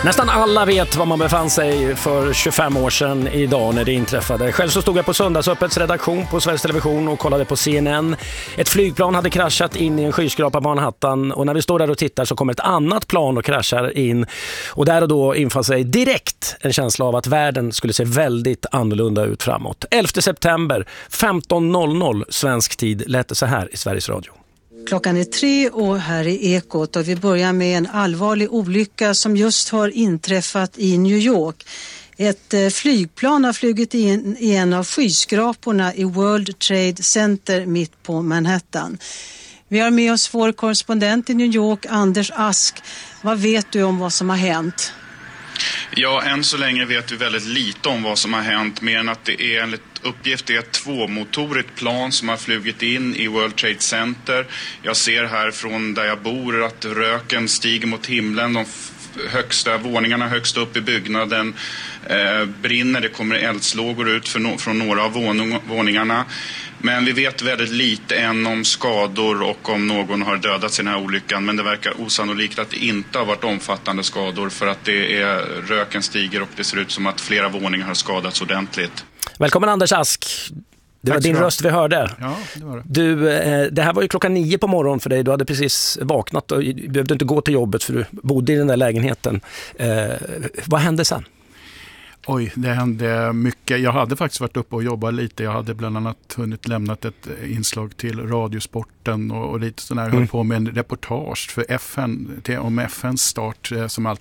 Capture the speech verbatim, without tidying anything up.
Nästan alla vet var man befann sig för tjugofem år sedan idag när det inträffade. Själv så stod jag på Söndagsöppets redaktion på Sveriges Television och kollade på C N N. Ett flygplan hade kraschat in i en skyskrapa på Manhattan och när vi står där och tittar så kommer ett annat plan och kraschar in. Och där och då infann sig direkt en känsla av att världen skulle se väldigt annorlunda ut framåt. elfte september femton noll noll svensk tid lät det så här i Sveriges Radio. Klockan är tre och här i Ekot och vi börjar med en allvarlig olycka som just har inträffat i New York. Ett eh, flygplan har flugit in i en av skyskraporna i World Trade Center mitt på Manhattan. Vi har med oss vår korrespondent i New York, Anders Ask. Vad vet du om vad som har hänt? Ja, än så länge vet vi väldigt lite om vad som har hänt, mer än att det är enligt uppgift är ett tvåmotorigt plan som har flugit in i World Trade Center. Jag ser här från där jag bor att röken stiger mot himlen. De högsta våningarna högst upp i byggnaden eh, brinner. Det kommer eldslågor ut för no- från några av våning- våningarna. Men vi vet väldigt lite än om skador och om någon har dödats i den här olyckan. Men det verkar osannolikt att det inte har varit omfattande skador för att det är, röken stiger och det ser ut som att flera våningar har skadats ordentligt. Välkommen Anders Ask. Det var din röst vi hörde. Ja, det var det. Du, det här var ju klockan nio på morgonen för dig. Du hade precis vaknat och behövde inte gå till jobbet för du bodde i den där lägenheten. Eh, vad hände sen? Oj, det hände mycket. Jag hade faktiskt varit uppe och jobbat lite. Jag hade bland annat hunnit lämnat ett inslag till Radiosporten och, och lite sådär. Mm. Höll på med en reportage för F N, till, om F N:s start som alltid